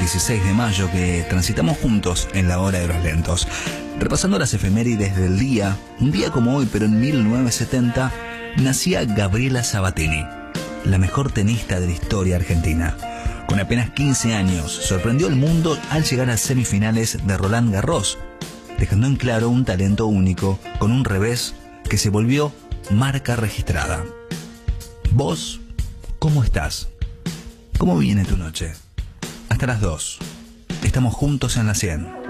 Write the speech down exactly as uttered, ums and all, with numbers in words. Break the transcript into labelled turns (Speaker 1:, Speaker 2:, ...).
Speaker 1: dieciséis de mayo que transitamos juntos en la hora de los lentos. Repasando las efemérides del día, un día como hoy, pero en mil novecientos setenta, nacía Gabriela Sabatini, la mejor tenista de la historia argentina. Con apenas quince años, sorprendió al mundo al llegar a semifinales de Roland Garros, dejando en claro un talento único con un revés que se volvió marca registrada. ¿Vos cómo estás? ¿Cómo viene tu noche? Hasta las dos. Estamos juntos en la cien.